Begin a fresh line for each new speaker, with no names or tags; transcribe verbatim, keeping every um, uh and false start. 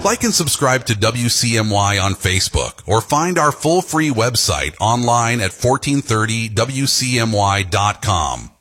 Like and subscribe to W C M Y on Facebook, or find our full free website online at fourteen thirty W C M Y dot com.